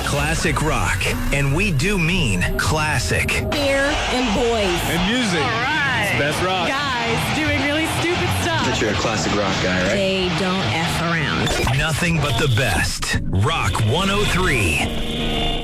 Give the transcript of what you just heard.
Classic rock. And we do mean classic. Beer and boys. And music. All right. It's best rock. Guys doing really stupid stuff. But you're a classic rock guy, right? They don't F around. Nothing but the best. Rock 103.